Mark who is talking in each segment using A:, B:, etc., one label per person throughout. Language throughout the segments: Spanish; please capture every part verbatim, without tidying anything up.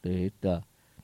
A: de esta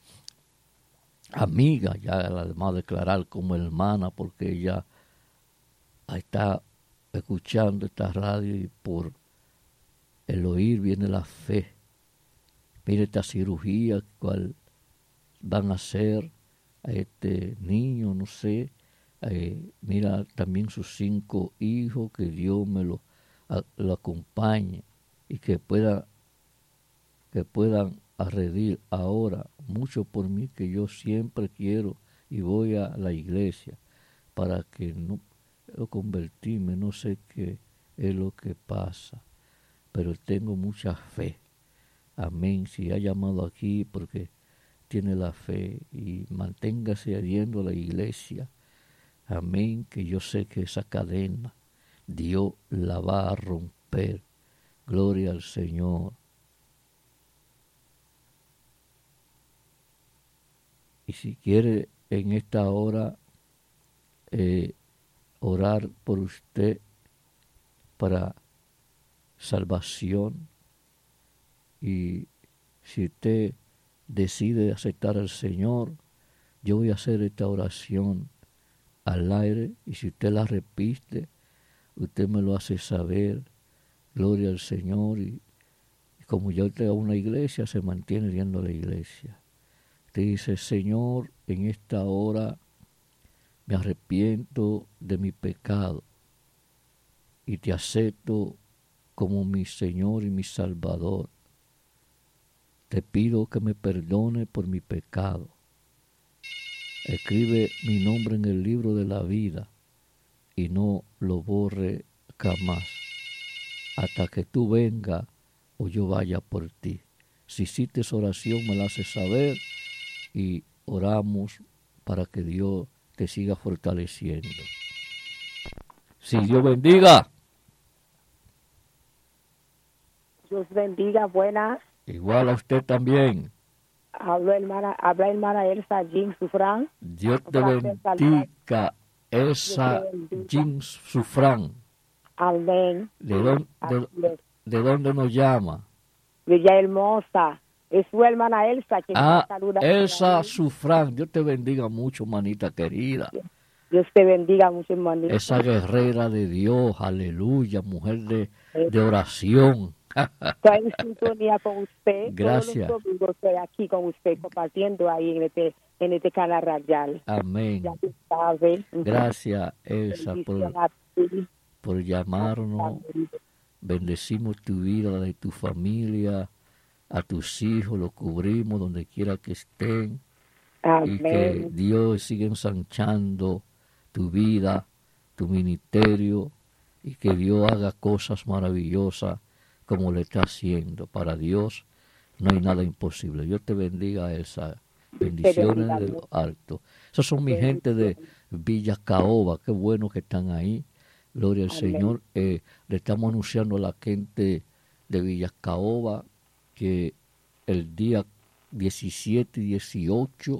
A: amiga, ya la vamos a declarar como hermana, porque ella está escuchando esta radio y por el oír viene la fe. Mire esta cirugía, cuál van a hacer a este niño, no sé. Eh, mira también sus cinco hijos, que Dios me lo, a, lo acompañe y que pueda que puedan arredir ahora mucho por mí, que yo siempre quiero y voy a la iglesia para que no lo convertirme, no sé qué es lo que pasa, pero tengo mucha fe. Amén. Si ha llamado aquí porque tiene la fe, y manténgase yendo a la iglesia. Amén, que yo sé que esa cadena Dios la va a romper. Gloria al Señor. Y si quiere en esta hora eh, orar por usted para salvación, y si usted decide aceptar al Señor, yo voy a hacer esta oración al aire, y si usted la repite, usted me lo hace saber. Gloria al Señor. Y, y como ya usted a una iglesia, se mantiene yendo a la iglesia. Usted dice: Señor, en esta hora me arrepiento de mi pecado y te acepto como mi Señor y mi Salvador. Te pido que me perdone por mi pecado. Escribe mi nombre en el libro de la vida y no lo borre jamás, hasta que tú vengas o yo vaya por ti. Si hiciste esa oración, me la haces saber y oramos para que Dios te siga fortaleciendo. Sí, Dios bendiga.
B: Dios bendiga, buenas.
A: Igual a usted también.
B: Habla hermana, habla hermana Elsa Jim Sufrán.
A: Dios te bendiga, Elsa Jim Sufrán.
B: Amén.
A: ¿De dónde, de, ¿De dónde nos llama?
B: Villahermosa. Es su hermana Elsa que
A: ah,
B: saluda.
A: Elsa Sufrán. Dios te bendiga mucho, manita querida.
B: Dios te bendiga mucho, hermanita.
A: Esa guerrera de Dios, aleluya, mujer de, de oración.
B: Estoy en sintonía con usted.
A: Gracias.
B: Todos los domingos estoy aquí con usted compartiendo ahí en este, en este canal radial.
A: Amén.
B: Ya tú sabes.
A: Gracias, Elsa, por, por llamarnos. Bendecimos tu vida, la de tu familia, a tus hijos, los cubrimos donde quiera que estén.
B: Amén.
A: Y que Dios siga ensanchando tu vida, tu ministerio, y que Dios haga cosas maravillosas como le está haciendo. Para Dios no hay nada imposible. Dios te bendiga, Elsa. Bendiciones de lo alto. Esos son mi gente de Villa Caoba. Qué bueno que están ahí. Gloria al Amén. Señor. Eh, le estamos anunciando a la gente de Villa Caoba que el día diecisiete y dieciocho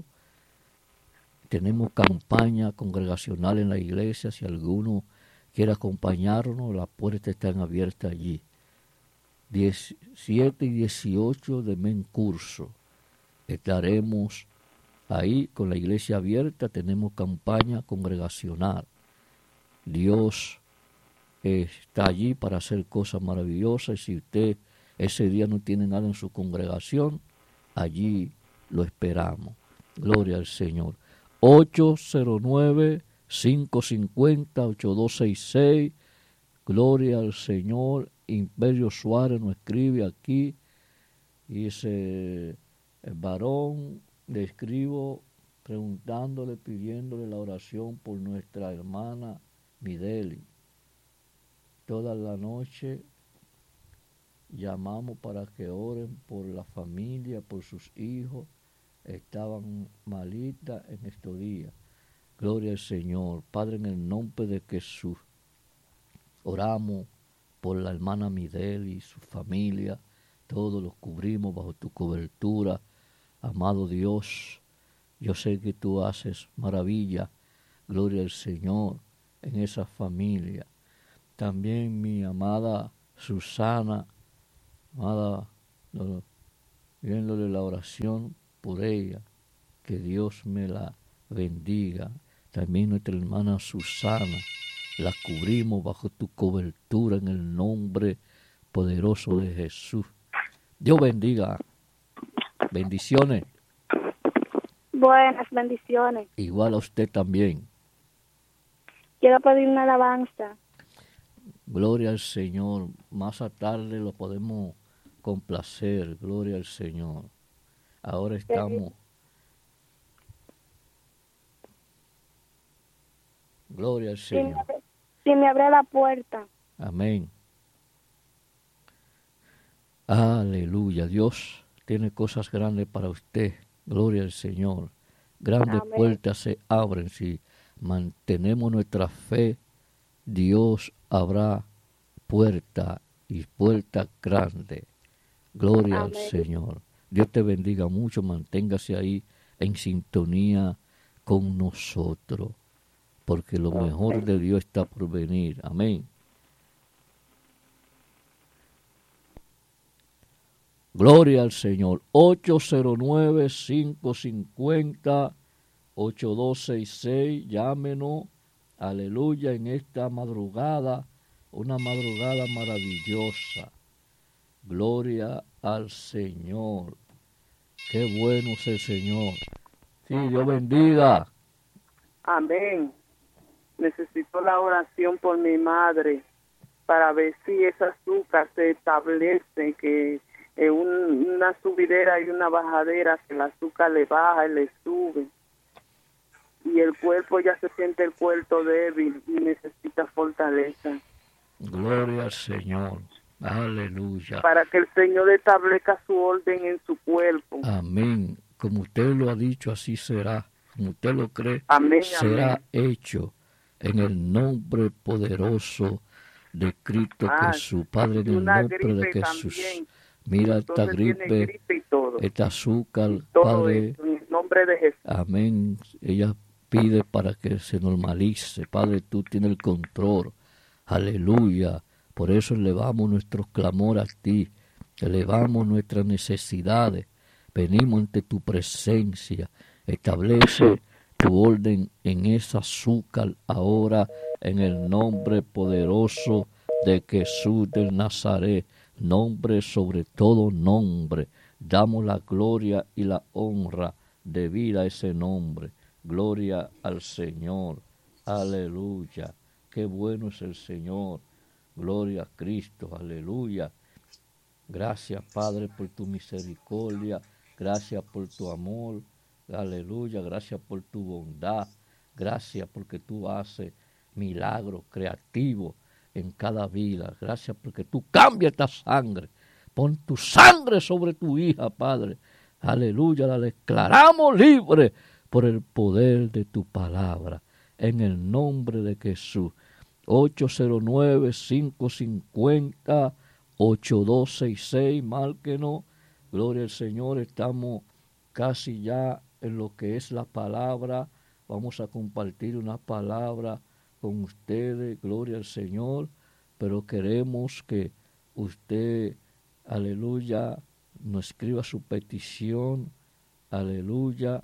A: tenemos campaña congregacional en la iglesia. Si alguno quiere acompañarnos, las puertas están abiertas allí. diecisiete y dieciocho de mes en curso. Estaremos ahí con la iglesia abierta. Tenemos campaña congregacional. Dios está allí para hacer cosas maravillosas. Y si usted ese día no tiene nada en su congregación, allí lo esperamos. Gloria al Señor. ocho cero nueve, cinco cinco cero, ocho dos seis seis. Gloria al Señor. Imperio Suárez nos escribe aquí. Dice: el varón, le escribo preguntándole, pidiéndole la oración por nuestra hermana Mideli. Toda la noche llamamos para que oren por la familia, por sus hijos. Estaban malitas en estos días. Gloria al Señor. Padre, en el nombre de Jesús, oramos por la hermana Mideli y su familia. Todos los cubrimos bajo tu cobertura. Amado Dios, yo sé que tú haces maravilla. Gloria al Señor en esa familia. También mi amada Susana, amada Viéndole la oración por ella, que Dios me la bendiga. También nuestra hermana Susana, la cubrimos bajo tu cobertura en el nombre poderoso de Jesús. Dios bendiga. Bendiciones.
C: Buenas bendiciones.
A: Igual a usted también.
C: Quiero pedir una alabanza.
A: Gloria al Señor. Más a tarde lo podemos complacer. Gloria al Señor. Ahora estamos. Gloria al
C: Si me,
A: Señor.
C: si me abre la puerta.
A: Amén. Aleluya. Dios tiene cosas grandes para usted. Gloria al Señor. Grandes
C: Amén.
A: puertas se abren si mantenemos nuestra fe. Dios habrá puerta y puerta grande. Gloria
C: Amén.
A: al Señor. Dios te bendiga mucho. Manténgase ahí en sintonía con nosotros, porque lo mejor de Dios está por venir. Amén. Gloria al Señor. ocho cero nueve, cinco cinco cero, ocho dos seis seis. Llámenos. Aleluya. En esta madrugada. Una madrugada maravillosa. Gloria al Señor. Qué bueno es el Señor. Sí, Dios bendiga.
D: Amén. Necesito la oración por mi madre para ver si ese azúcar se establece, que en un, una subidera y una bajadera, que el azúcar le baja y le sube. Y el cuerpo ya se siente el cuerpo débil y necesita fortaleza.
A: Gloria al Señor. Aleluya.
D: Para que el Señor establezca su orden en su cuerpo.
A: Amén. Como usted lo ha dicho, así será. Como usted lo cree,
D: Amén,
A: será
D: amén.
A: hecho en el nombre poderoso de Cristo
D: Ah,
A: Jesús. Padre, en el
D: una
A: nombre de
D: gripe
A: Jesús.
D: también.
A: Mira esta
D: Entonces tiene
A: gripe,
D: gripe y todo.
A: este azúcar,
D: Todo
A: Padre.
D: esto, en el nombre de Jesús.
A: Amén. Ella pide para que se normalice. Padre, tú tienes el control. Aleluya. Por eso elevamos nuestros clamores a ti. Elevamos nuestras necesidades. Venimos ante tu presencia. Establece tu orden en ese azúcar ahora en el nombre poderoso de Jesús del Nazaret. Nombre sobre todo nombre. Damos la gloria y la honra debida a ese nombre. Gloria al Señor. Aleluya. Qué bueno es el Señor. Gloria a Cristo. Aleluya. Gracias, Padre, por tu misericordia. Gracias por tu amor. Aleluya. Gracias por tu bondad. Gracias porque tú haces milagros creativos en cada vida. Gracias porque tú cambias esta sangre. Pon tu sangre sobre tu hija, Padre. Aleluya. La declaramos libre por el poder de tu palabra. En el nombre de Jesús. ocho cero nueve, cinco cinco cero, ocho dos seis seis. Márquenos. Gloria al Señor. Estamos casi ya en lo que es la palabra. Vamos a compartir una palabra con ustedes. Gloria al Señor. Pero queremos que usted, aleluya, nos escriba su petición. Aleluya.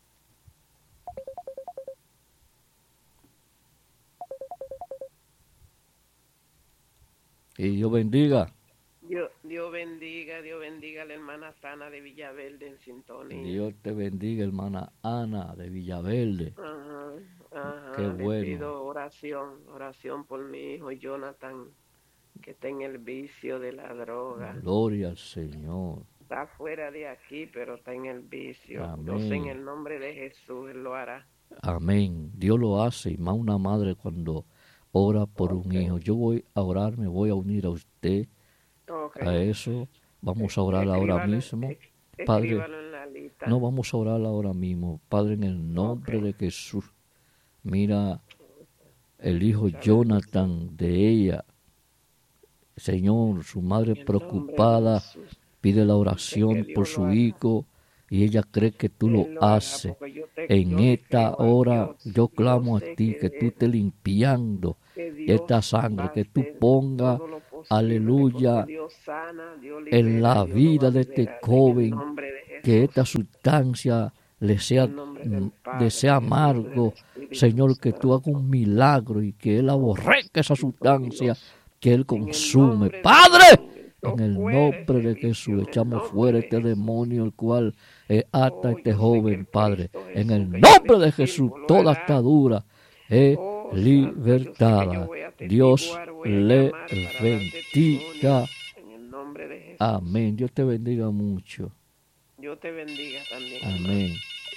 A: Y Dios bendiga.
E: Dios, Dios bendiga, Dios bendiga a la hermana Sana de Villaverde en sintonía.
A: Dios te bendiga, hermana Ana de Villaverde.
E: Ajá, ajá.
A: Qué
E: Le
A: bueno.
E: pido oración, oración por mi hijo Jonathan, que está en el vicio de la droga.
A: Gloria al Señor.
E: Está fuera de aquí, pero está en el vicio.
A: Amén.
E: Yo sé en el nombre de Jesús, Él lo hará.
A: Amén. Dios lo hace, y más una madre cuando ora por un hijo. Yo voy a orar, me voy a unir a usted
E: Okay.
A: a eso. Vamos a orar ahora
E: Escríbalo,
A: mismo.
E: es-
A: Padre,
E: escríbalo en la lista.
A: no, vamos a orar ahora mismo. Padre, en el nombre
E: Ok.
A: de Jesús. Mira el hijo Jonathan de ella. Señor, su madre
E: En el nombre de
A: preocupada
E: Jesús.
A: pide la
E: Que
A: oración
E: Dios
A: por
E: lo
A: su
E: hará.
A: hijo y ella cree que tú lo
E: Él lo hará,
A: haces.
E: porque yo te-
A: En
E: yo le
A: esta
E: creo a
A: hora
E: Dios.
A: yo clamo a
E: sé
A: ti que tú
E: Él-
A: estés limpiando
E: que Dios
A: esta sangre,
E: va a
A: que tú
E: hacer
A: pongas
E: todo lo
A: aleluya,
E: Dios sana, Dios
A: en
E: libera,
A: la
E: Dios lo
A: vida
E: va a
A: de este
E: liberar, en el
A: joven,
E: nombre de Jesús.
A: que esta sustancia le sea,
E: En nombre del Padre,
A: le sea
E: del Hijo y del
A: amargo,
E: Espíritu
A: Señor, que tú hagas
E: Santo.
A: un milagro y que Él aborrezca esa sustancia
E: Dios,
A: que Él
E: en el
A: consume.
E: nombre de
A: Padre,
E: Jesús,
A: en
E: no
A: el
E: puede
A: nombre de
E: ese vicio,
A: Jesús,
E: en el
A: echamos
E: nombre
A: fuera
E: de
A: este
E: Jesús.
A: demonio, el cual eh, ata a
E: Oh,
A: este
E: yo sé que
A: joven,
E: el
A: Padre.
E: Cristo
A: En
E: Jesús
A: el
E: que yo
A: nombre
E: le
A: de
E: sirvo
A: Jesús,
E: lo
A: toda
E: hará.
A: atadura es
E: Oh, Santo, yo sé que yo
A: libertada.
E: voy a
A: Dios
E: testiguar, voy a
A: le
E: llamar para dar
A: bendiga.
E: testimonio en el nombre de Jesús.
A: Amén. Dios te bendiga mucho.
E: Yo te bendiga también, hermano.
A: Amén.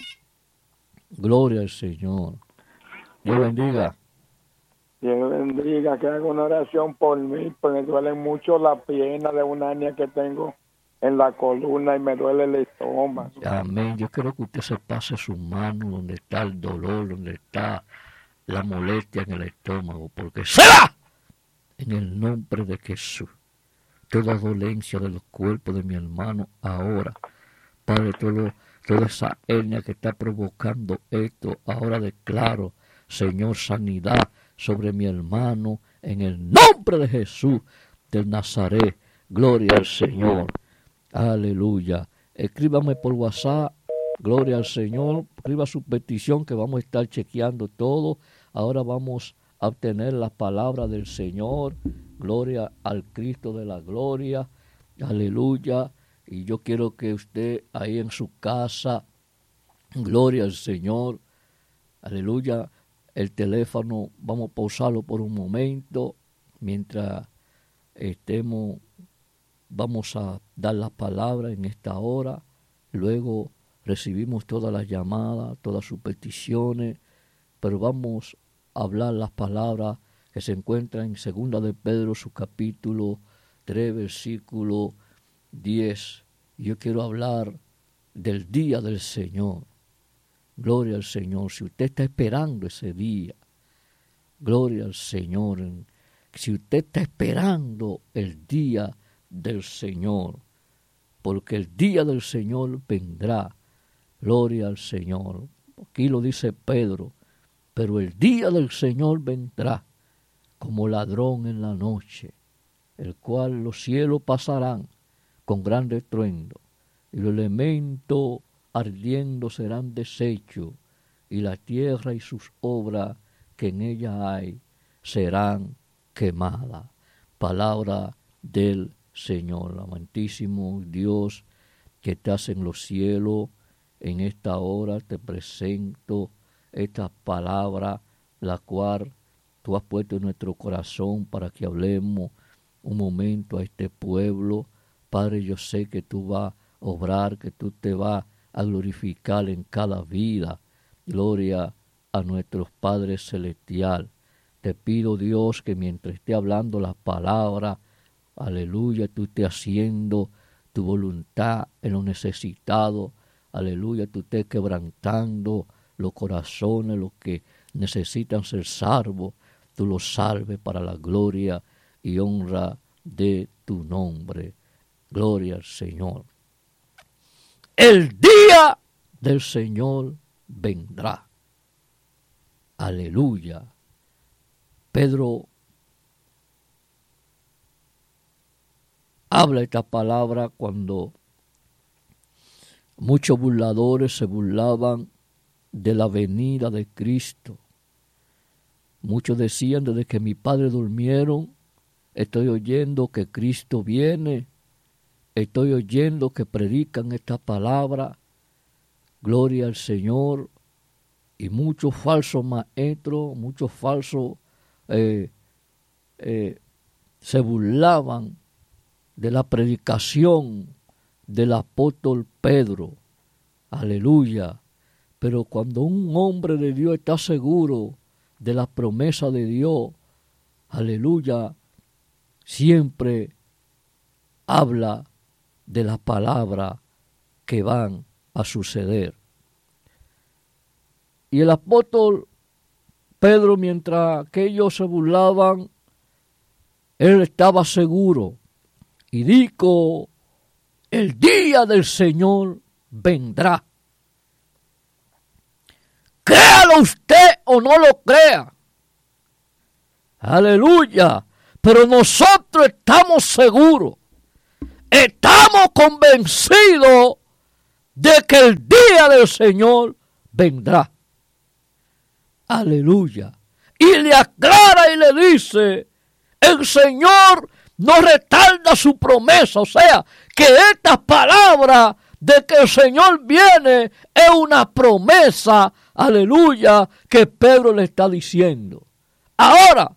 A: Gloria al Señor. Dios bendiga.
F: Dios bendiga, que haga una oración por mí, porque me duelen mucho las piernas de una hernia que tengo en la columna y me duele el estómago.
A: Amén. Yo quiero que usted se pase su mano donde está el dolor, donde está la molestia en el estómago, porque será en el nombre de Jesús. Toda dolencia de los cuerpos de mi hermano ahora, Padre, todo, toda esa hernia que está provocando esto, ahora declaro, Señor, sanidad sobre mi hermano en el nombre de Jesús del Nazaret. Gloria al Señor. Aleluya. Escríbame por WhatsApp. Gloria al Señor. Escriba su petición que vamos a estar chequeando todo. Ahora vamos a obtener la palabra del Señor. Gloria al Cristo de la gloria. Aleluya. Y yo quiero que usted ahí en su casa, gloria al Señor. Aleluya. El teléfono, vamos a pausarlo por un momento mientras estemos, vamos a dar la palabra en esta hora. Luego recibimos todas las llamadas, todas sus peticiones, pero vamos a hablar las palabras que se encuentran en Segunda de Pedro, su capítulo tres, versículo diez. Yo quiero hablar del día del Señor. Gloria al Señor. Si usted está esperando ese día, gloria al Señor. Si usted está esperando el día del Señor, porque el día del Señor vendrá. Gloria al Señor. Aquí lo dice Pedro, pero el día del Señor vendrá como ladrón en la noche, el cual los cielos pasarán con gran estruendo, y los elementos ardiendo serán deshechos, y la tierra y sus obras que en ella hay serán quemadas. Palabra del Señor. Amantísimo Dios que estás en los cielos, en esta hora te presento esta palabra, la cual tú has puesto en nuestro corazón para que hablemos un momento a este pueblo. Padre, yo sé que tú vas a obrar, que tú te vas a glorificar en cada vida. Gloria a nuestro Padre Celestial. Te pido, Dios, que mientras esté hablando la palabra, aleluya, tú estés haciendo tu voluntad en lo necesitado. Aleluya, tú estés quebrantando los corazones, los que necesitan ser salvos. Tú los salves para la gloria y honra de tu nombre. Gloria al Señor. El día del Señor vendrá. Aleluya. Pedro habla esta palabra cuando muchos burladores se burlaban de la venida de Cristo. Muchos decían, desde que mis padres durmieron, estoy oyendo que Cristo viene. Estoy oyendo que predican esta palabra, gloria al Señor, y muchos falsos maestros, muchos falsos eh, eh, se burlaban de la predicación del apóstol Pedro. Aleluya. Pero cuando un hombre de Dios está seguro de la promesa de Dios, aleluya, siempre habla de la palabra que van a suceder. Y el apóstol Pedro, mientras que ellos se burlaban, él estaba seguro y dijo, el día del Señor vendrá. Créalo usted o no lo crea. Aleluya. Pero nosotros estamos seguros, estamos convencidos de que el día del Señor vendrá. Aleluya. Y le aclara y le dice, el Señor no retarda su promesa. O sea, que esta palabra de que el Señor viene es una promesa, aleluya, que Pedro le está diciendo. Ahora,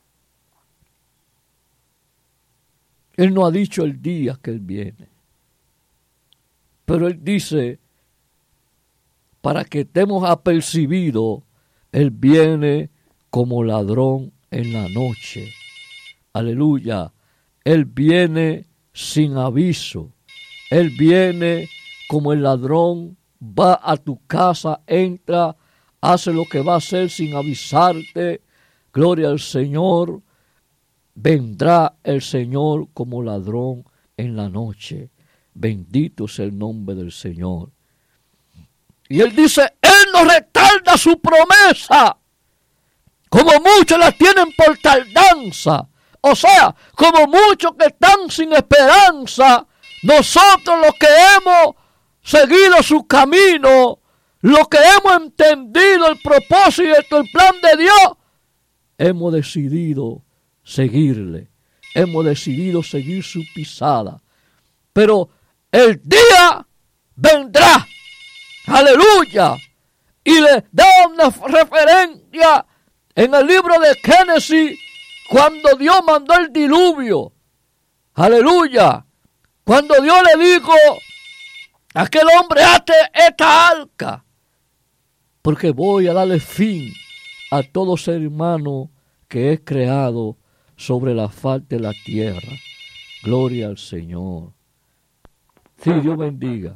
A: Él no ha dicho el día que Él viene. Pero Él dice, para que estemos apercibidos, Él viene como ladrón en la noche. Aleluya. Él viene sin aviso. Él viene como el ladrón, va a tu casa, entra, hace lo que va a hacer sin avisarte. Gloria al Señor. Vendrá el Señor como ladrón en la noche. Bendito es el nombre del Señor. Y Él dice, Él no retarda su promesa, como muchos la tienen por tardanza. O sea, como muchos que están sin esperanza, nosotros los que hemos seguido su camino, los que hemos entendido el propósito, el plan de Dios, hemos decidido seguirle, hemos decidido seguir su pisada. Pero el día vendrá, aleluya, y le da una referencia en el libro de Génesis, cuando Dios mandó el diluvio, aleluya, cuando Dios le dijo a aquel hombre, hazte esta arca, porque voy a darle fin a todo ser humano que es creado sobre la faz de la tierra. Gloria al Señor. Sí, Dios bendiga.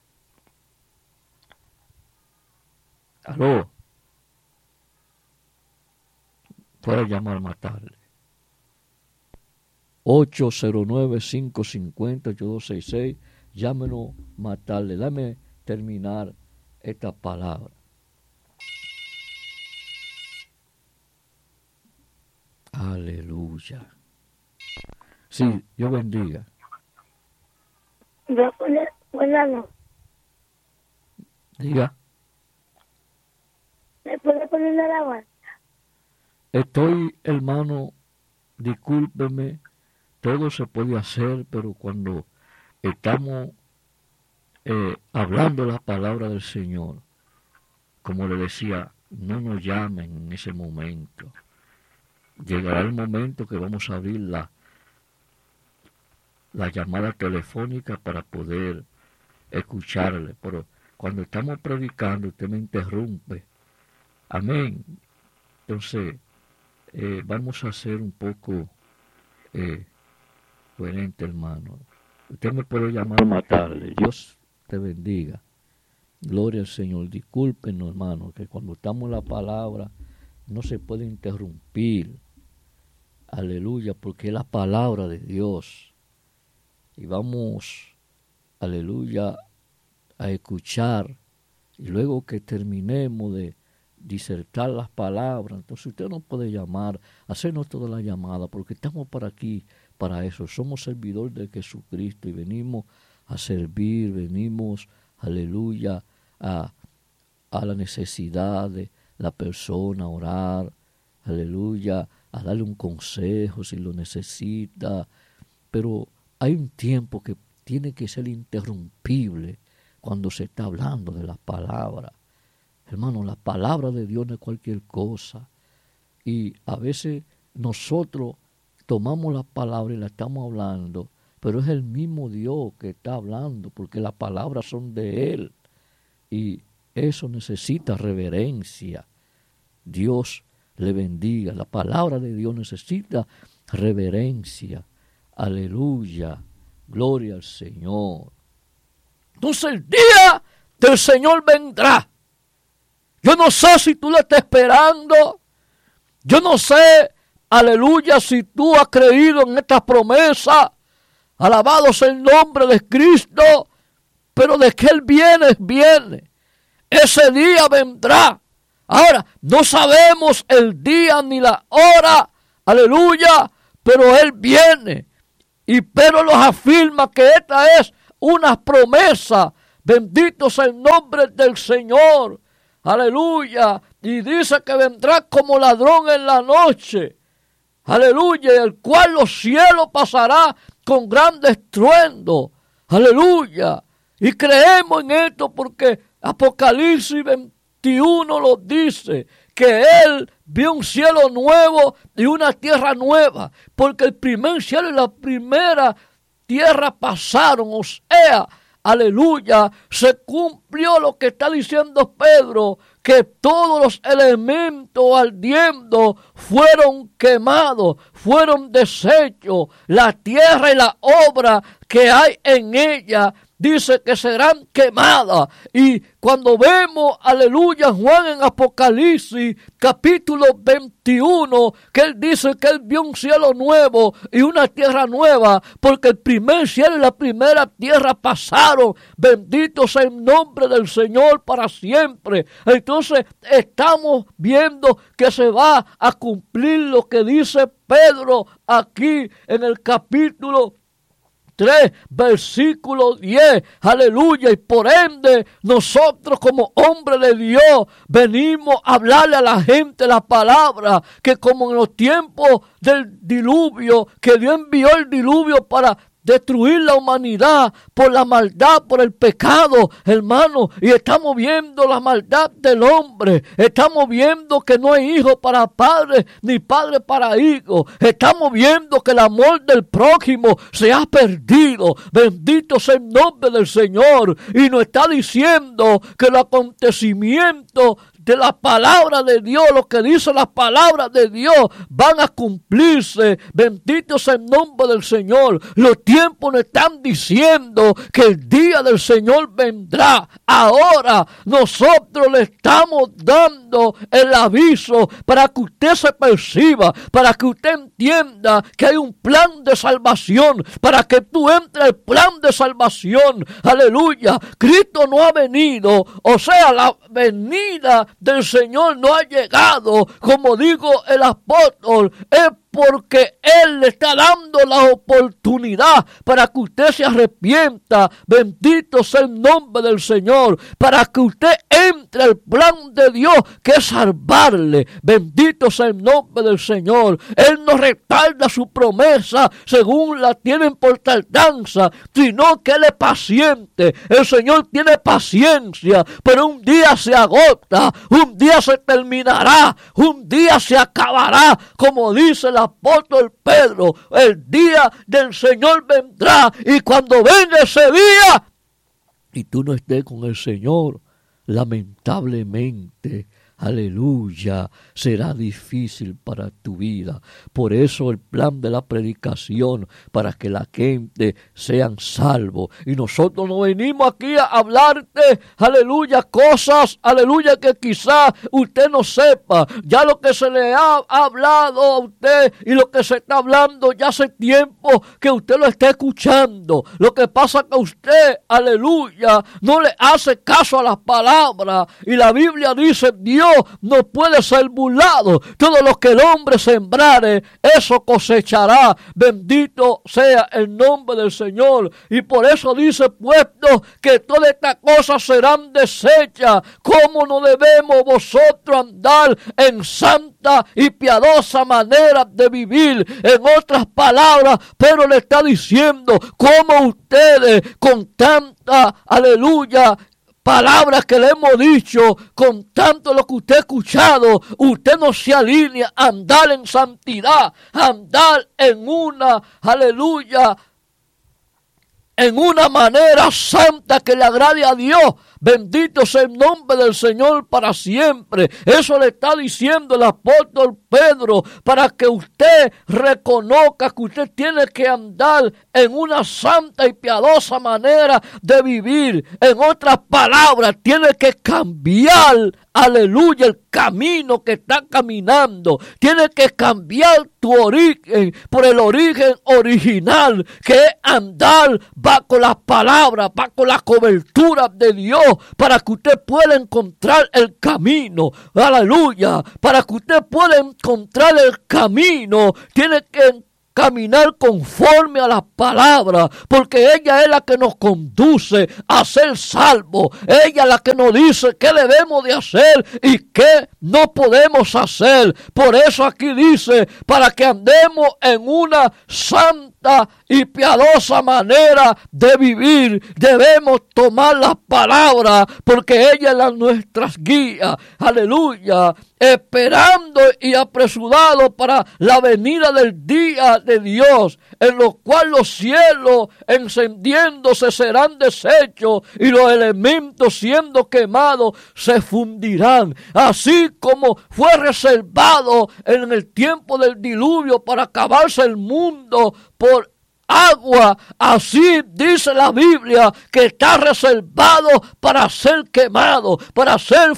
A: Aló. Puede llamar más tarde. ocho cero nueve, cinco cinco cero, ocho dos seis seis. Llámenos más tarde. Dame terminar esta palabra. Aleluya. Sí, Dios bendiga. Diga.
C: ¿Me puede poner la alabanza?
A: Estoy, hermano, discúlpeme, todo se puede hacer, pero cuando estamos eh, hablando la palabra del Señor, como le decía, no nos llamen en ese momento. Llegará el momento que vamos a abrir la, la llamada telefónica para poder escucharle, pero cuando estamos predicando usted me interrumpe. Amén. Entonces, eh, vamos a ser un poco eh, coherente, hermano. Usted me puede llamar más tarde. Dios te bendiga. Gloria al Señor. Discúlpenos, hermano, que cuando estamos en la palabra no se puede interrumpir. Aleluya, porque es la palabra de Dios. Y vamos, aleluya, a escuchar. Y luego que terminemos de disertar las palabras, entonces usted nos puede llamar, hacernos toda la llamada, porque estamos para aquí, para eso. Somos servidores de Jesucristo y venimos a servir, venimos, aleluya, a, a la necesidad de la persona, a orar, aleluya, a darle un consejo si lo necesita. Pero hay un tiempo que tiene que ser interrumpible cuando se está hablando de las palabras. Hermano, la palabra de Dios no es cualquier cosa. Y a veces nosotros tomamos la palabra y la estamos hablando, pero es el mismo Dios que está hablando, porque las palabras son de Él. Y eso necesita reverencia. Dios le bendiga. La palabra de Dios necesita reverencia. Aleluya. Gloria al Señor. Entonces el día del Señor vendrá. Yo no sé si tú lo estás esperando. Yo no sé, aleluya, si tú has creído en esta promesa. Alabado sea el nombre de Cristo. Pero de que Él viene, viene. Ese día vendrá. Ahora, no sabemos el día ni la hora. Aleluya. pero Él viene. Y Pedro los afirma que esta es una promesa. Bendito sea el nombre del Señor. Aleluya. Y dice que vendrá como ladrón en la noche. Aleluya. El cual los cielos pasará con gran estruendo. Aleluya. Y creemos en esto porque Apocalipsis veintiuno lo dice. Que Él vio un cielo nuevo y una tierra nueva. Porque el primer cielo y la primera tierra pasaron. O sea, aleluya, se cumplió lo que está diciendo Pedro, que todos los elementos ardiendo fueron quemados, fueron deshechos. La tierra y la obra que hay en ella dice que serán quemadas. Y cuando vemos, aleluya, Juan en Apocalipsis, capítulo veintiuno, que él dice que él vio un cielo nuevo y una tierra nueva, porque el primer cielo y la primera tierra pasaron. Bendito sea el nombre del Señor para siempre. Entonces estamos viendo que se va a cumplir lo que dice Pedro aquí en el capítulo tres, versículo diez, aleluya, y por ende nosotros como hombres de Dios venimos a hablarle a la gente la palabra, que como en los tiempos del diluvio, que Dios envió el diluvio para destruir la humanidad por la maldad, por el pecado, hermano, y estamos viendo la maldad del hombre, estamos viendo que no hay hijo para padre, ni padre para hijo, estamos viendo que el amor del prójimo se ha perdido. Bendito sea el nombre del Señor, y nos está diciendo que los acontecimientos de la palabra de Dios, lo que dice la palabra de Dios, van a cumplirse. Bendito sea el nombre del Señor. Los tiempos nos están diciendo que el día del Señor vendrá. Ahora nosotros le estamos dando el aviso para que usted se perciba, para que usted entienda que hay un plan de salvación, para que tú entres al plan de salvación. Aleluya. Cristo no ha venido, o sea, la venida del Señor no ha llegado, como digo el apóstol, es porque Él le está dando la oportunidad para que usted se arrepienta. Bendito sea el nombre del Señor, para que usted entre al plan de Dios, que es salvarle. Bendito sea el nombre del Señor. Él no retarda su promesa según la tienen por tardanza, sino que Él es paciente. El Señor tiene paciencia, pero un día se agota, un día se terminará, un día se acabará, como dice la apóstol Pedro. El día del Señor vendrá, y cuando venga ese día y tú no estés con el Señor, lamentablemente, aleluya, será difícil para tu vida. Por eso el plan de la predicación, para que la gente sean salvos. Y nosotros no venimos aquí a hablarte, aleluya, cosas, aleluya, que quizás usted no sepa. Ya lo que se le ha hablado a usted y lo que se está hablando ya hace tiempo que usted lo está escuchando. Lo que pasa es que usted, aleluya, no le hace caso a las palabras. Y la Biblia dice, Dios no puede ser burlado. Todo lo que el hombre sembrare, eso cosechará. Bendito sea el nombre del Señor. Y por eso dice, puesto que todas estas cosas serán deshechas, ¿cómo no debemos vosotros andar en santa y piadosa manera de vivir? En otras palabras, pero le está diciendo cómo ustedes con tanta, aleluya, palabras que le hemos dicho, con tanto lo que usted ha escuchado, usted no se alinea a andar en santidad, a andar en una, aleluya, en una manera santa que le agrade a Dios. Bendito sea el nombre del Señor para siempre. Eso le está diciendo el apóstol Pedro, para que usted reconozca que usted tiene que andar en una santa y piadosa manera de vivir. En otras palabras, tiene que cambiar, aleluya, el camino que está caminando. Tiene que cambiar tu origen por el origen original, que es andar bajo las palabras, bajo la cobertura de Dios, para que usted pueda encontrar el camino. Aleluya. Para que usted pueda encontrar el camino, tiene que caminar conforme a la palabra, porque ella es la que nos conduce a ser salvos. Ella es la que nos dice qué debemos de hacer y qué no podemos hacer. Por eso aquí dice, para que andemos en una santa y piadosa manera de vivir, debemos tomar la palabra, porque ella es la nuestras guías. Aleluya. Esperando y apresurado para la venida del día de Dios, en lo cual los cielos encendiéndose serán deshechos y los elementos siendo quemados se fundirán, así como fue reservado en el tiempo del diluvio para acabarse el mundo por agua. Así dice la Biblia que está reservado para ser quemado, para ser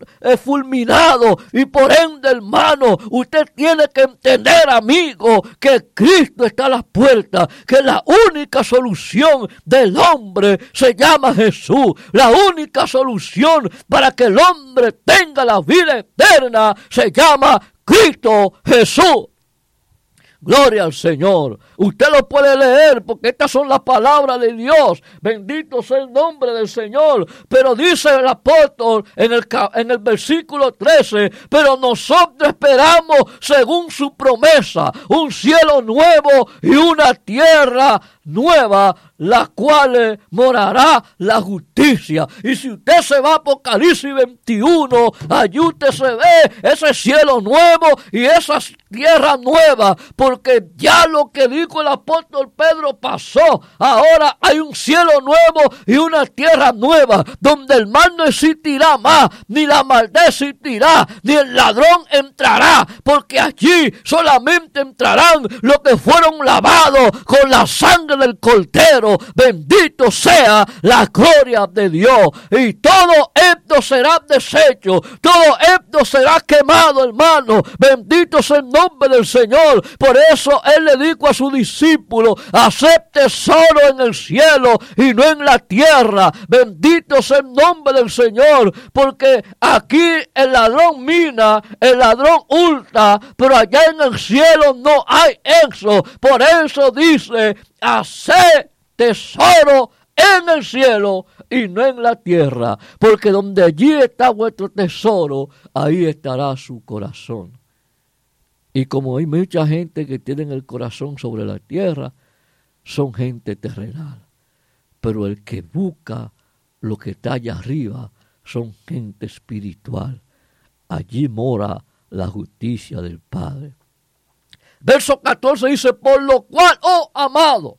A: fulminado. Y por ende, hermano, usted tiene que entender, amigo, que Cristo está a las puertas, que la única solución del hombre se llama Jesús. La única solución para que el hombre tenga la vida eterna se llama Cristo Jesús. Gloria al Señor. Usted lo puede leer porque estas son las palabras de Dios. Bendito sea el nombre del Señor. Pero dice el apóstol en el, en el versículo trece, pero nosotros esperamos según su promesa un cielo nuevo y una tierra nueva, la cual morará la justicia. Y si usted se va a Apocalipsis veintiuno, allí usted se ve ese cielo nuevo y esa tierra nueva, porque ya lo que dijo el apóstol Pedro pasó. Ahora hay un cielo nuevo y una tierra nueva, donde el mal no existirá más, ni la maldad existirá, ni el ladrón entrará, porque allí solamente entrarán los que fueron lavados con la sangre del Cordero. Bendito sea la gloria de Dios. Y todo esto será deshecho, todo esto será quemado, hermano. Bendito sea el nombre del Señor. Por eso Él le dijo a sus discípulos: haced tesoro en el cielo y no en la tierra. Bendito sea el nombre del Señor, porque aquí el ladrón mina, el ladrón hurta, pero allá en el cielo no hay eso. Por eso dice: haced tesoro en el cielo y no en la tierra, porque donde allí está vuestro tesoro, ahí estará su corazón. Y como hay mucha gente que tiene el corazón sobre la tierra, son gente terrenal. Pero el que busca lo que está allá arriba son gente espiritual. Allí mora la justicia del Padre. Verso catorce dice: por lo cual, oh amado,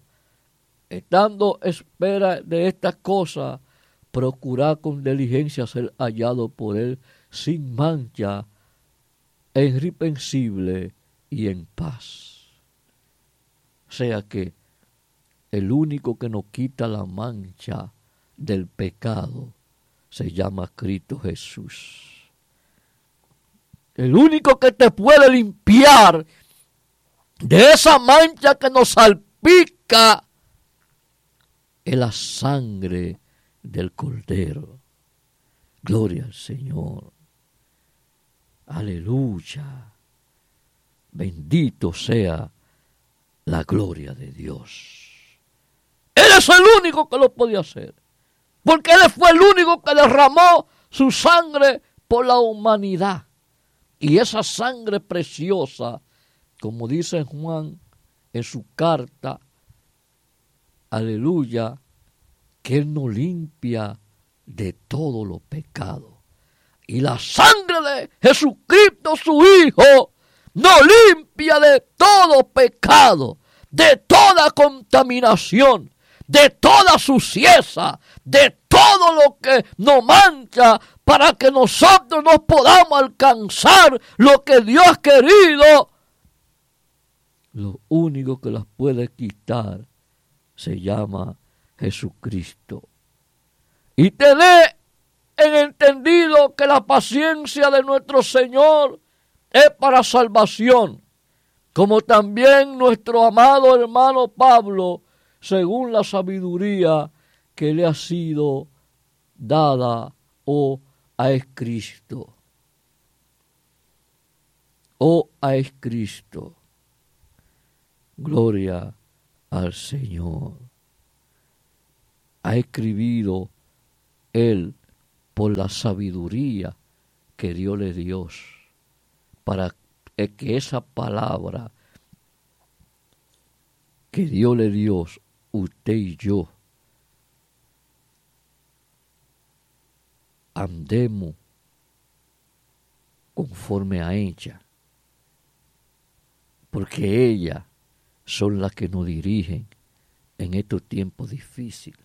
A: estando espera de estas cosas, procurad con diligencia ser hallado por Él sin mancha, irreprensible y en paz. O sea que el único que nos quita la mancha del pecado se llama Cristo Jesús. El único que te puede limpiar de esa mancha que nos salpica es la sangre del Cordero. Gloria al Señor. Aleluya. Bendito sea la gloria de Dios. Él es el único que lo podía hacer, porque Él fue el único que derramó su sangre por la humanidad. Y esa sangre preciosa, como dice Juan en su carta, aleluya, que Él nos limpia de todos los pecados. Y la sangre de Jesucristo, su Hijo, nos limpia de todo pecado, de toda contaminación, de toda suciedad, de todo lo que nos mancha, para que nosotros nos podamos alcanzar lo que Dios ha querido. Lo único que las puede quitar se llama Jesucristo. Y tened en entendido que la paciencia de nuestro Señor es para salvación, como también nuestro amado hermano Pablo, según la sabiduría que le ha sido dada o ha escrito. O ha escrito. Gloria al Señor. Ha escribido él por la sabiduría que Dios le dio, para que esa palabra que Dios le dio, usted y yo, andemos conforme a ella, porque ellas son las que nos dirigen en estos tiempos difíciles.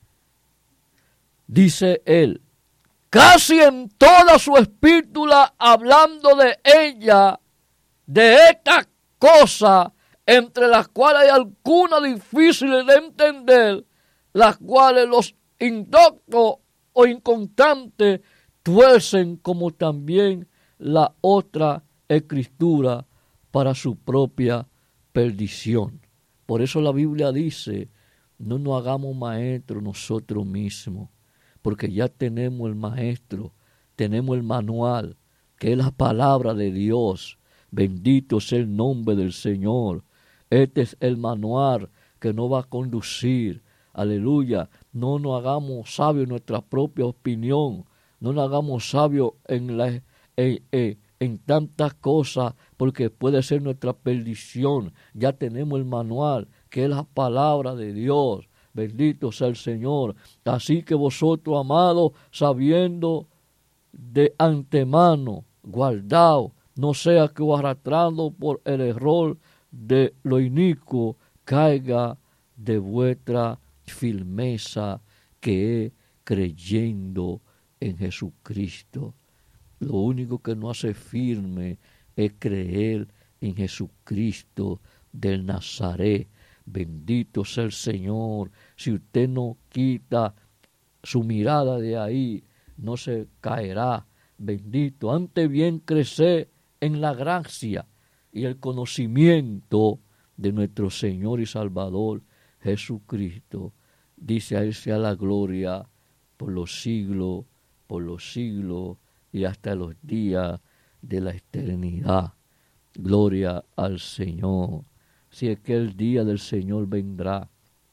A: Dice él, casi en toda su epístola, hablando de ella, de estas cosas, entre las cuales hay algunas difíciles de entender, las cuales los indoctos o inconstantes tuercen, como también la otra escritura, para su propia perdición. Por eso la Biblia dice, no nos hagamos maestros nosotros mismos, porque ya tenemos el maestro, tenemos el manual, que es la palabra de Dios. Bendito sea el nombre del Señor. Este es el manual que nos va a conducir. Aleluya. No nos hagamos sabios en nuestra propia opinión. No nos hagamos sabios en, la, en, en, en tantas cosas, porque puede ser nuestra perdición. Ya tenemos el manual, que es la palabra de Dios. Bendito sea el Señor. Así que vosotros, amados, sabiendo de antemano, guardaos, no sea que os arrastrando por el error de lo inicuo, caiga de vuestra firmeza, que es creyendo en Jesucristo. Lo único que nos hace firme es creer en Jesucristo del Nazaret. Bendito sea el Señor. Si usted no quita su mirada de ahí, no se caerá. Bendito. Antes bien crecer en la gracia y el conocimiento de nuestro Señor y Salvador Jesucristo. Dice, a Él sea la gloria por los siglos, por los siglos y hasta los días de la eternidad. Gloria al Señor. Si es que el día del Señor vendrá,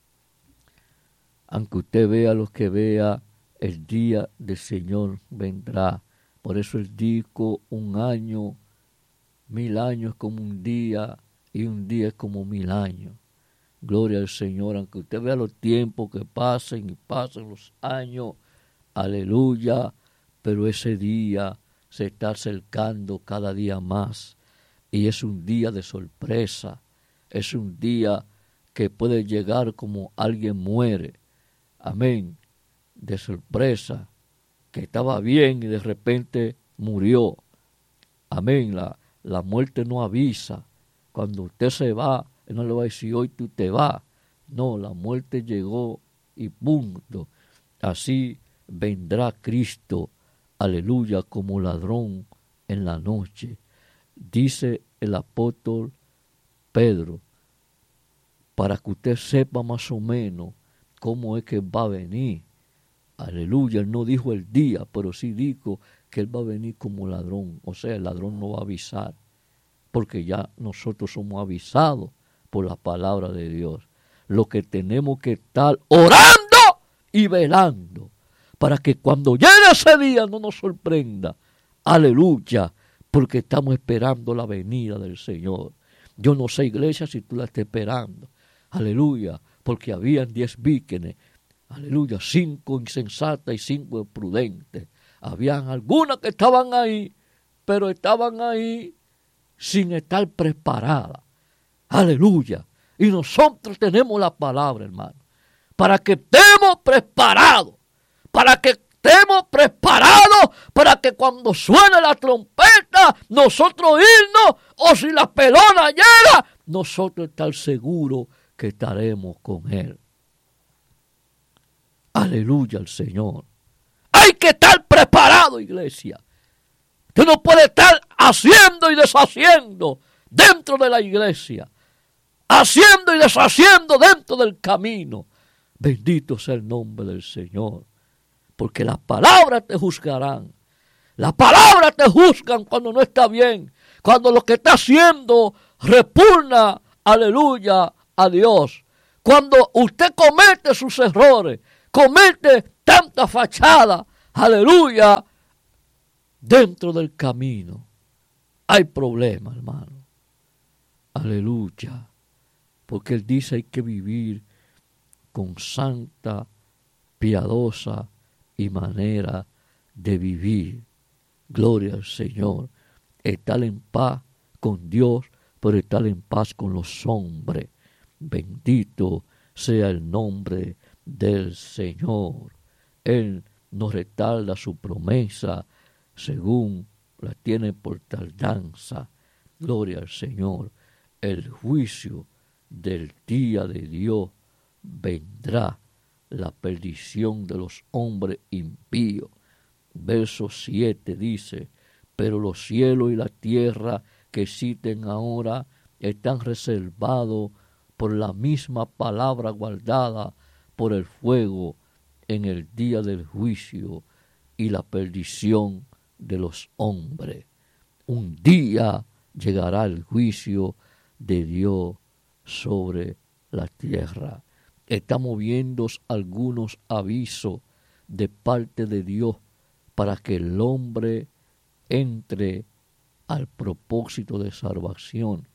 A: aunque usted vea lo que vea, el día del Señor vendrá. Por eso Él dijo, un año, mil años como un día, y un día es como mil años. Gloria al Señor, aunque usted vea los tiempos que pasen y pasen los años, aleluya, pero ese día se está acercando cada día más, y es un día de sorpresa. Es un día que puede llegar como alguien muere. Amén. De sorpresa. Que estaba bien y de repente murió. Amén. La, la muerte no avisa. Cuando usted se va, Él no le va a decir hoy tú te vas. No, la muerte llegó y punto. Así vendrá Cristo. Aleluya, como ladrón en la noche. Dice el apóstol Pedro, para que usted sepa más o menos cómo es que va a venir. Aleluya, Él no dijo el día, pero sí dijo que Él va a venir como ladrón. O sea, el ladrón no va a avisar, porque ya nosotros somos avisados por la palabra de Dios. Lo que tenemos que estar orando y velando, para que cuando llegue ese día no nos sorprenda. Aleluya, porque estamos esperando la venida del Señor. Yo no sé, iglesia, si tú la estás esperando. Aleluya, porque habían diez vírgenes. Aleluya, cinco insensatas y cinco prudentes. Habían algunas que estaban ahí, pero estaban ahí sin estar preparadas. Aleluya. Y nosotros tenemos la palabra, hermano, para que estemos preparados, para que estemos preparados, para que cuando suene la trompeta, nosotros irnos, o si la pelona llega, nosotros estar seguros que estaremos con Él. Aleluya al Señor. Hay que estar preparado, iglesia. Usted no puede estar haciendo y deshaciendo dentro de la iglesia, haciendo y deshaciendo dentro del camino. Bendito sea el nombre del Señor. Porque las palabras te juzgarán. Las palabras te juzgan cuando no está bien. Cuando lo que está haciendo repugna aleluya, a Dios. Cuando usted comete sus errores, comete tanta fachada, aleluya, dentro del camino hay problemas, hermano. Aleluya. Porque Él dice hay que vivir con santa, piadosa y manera de vivir. Gloria al Señor. Estar en paz con Dios, pero estar en paz con los hombres. Bendito sea el nombre del Señor. Él no retarda su promesa según la tiene por tardanza. Gloria al Señor. El juicio del día de Dios vendrá, la perdición de los hombres impíos. Verso siete dice, pero los cielos y la tierra que existen ahora están reservados por la misma palabra guardada por el fuego en el día del juicio y la perdición de los hombres. Un día llegará el juicio de Dios sobre la tierra. Estamos viendo algunos avisos de parte de Dios para que el hombre entre al propósito de salvación.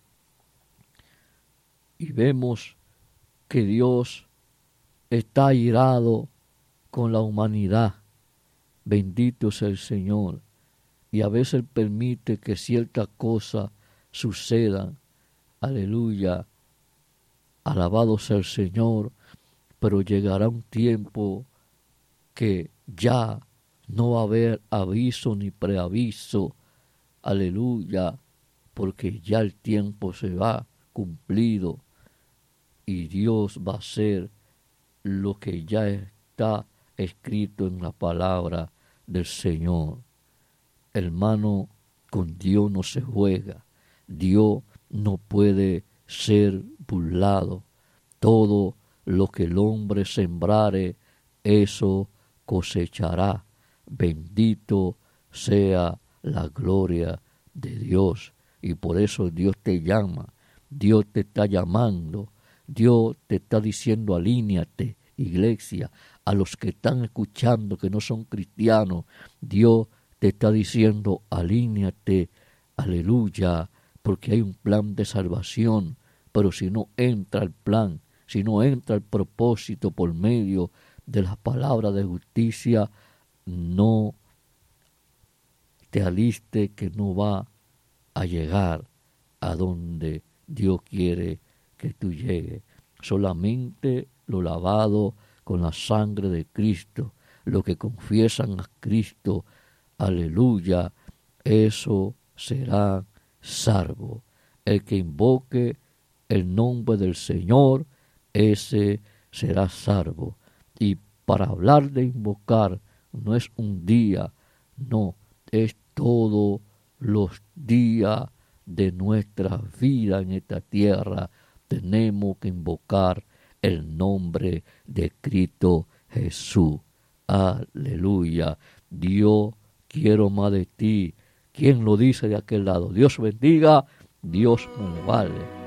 A: Y vemos que Dios está airado con la humanidad. Bendito sea el Señor. Y a veces permite que ciertas cosas sucedan. Aleluya. Alabado sea el Señor. Pero llegará un tiempo que ya no va a haber aviso ni preaviso. Aleluya. Porque ya el tiempo se va cumplido. Y Dios va a hacer lo que ya está escrito en la palabra del Señor. Hermano, con Dios no se juega. Dios no puede ser burlado. Todo lo que el hombre sembrare, eso cosechará. Bendito sea la gloria de Dios. Y por eso Dios te llama. Dios te está llamando. Dios te está diciendo, alíñate, iglesia. A los que están escuchando que no son cristianos, Dios te está diciendo, alíñate, aleluya, porque hay un plan de salvación. Pero si no entra el plan, si no entra el propósito por medio de las palabras de justicia, no te aliste, que no va a llegar a donde Dios quiere que tú llegues. Solamente lo lavado con la sangre de Cristo, lo que confiesan a Cristo, aleluya, eso será salvo. El que invoque el nombre del Señor, ese será salvo. Y para hablar de invocar, no es un día, no, es todos los días de nuestra vida en esta tierra. Tenemos que invocar el nombre de Cristo Jesús. Aleluya. Dios, quiero más de ti. ¿Quién lo dice de aquel lado? Dios bendiga, Dios me lo vale.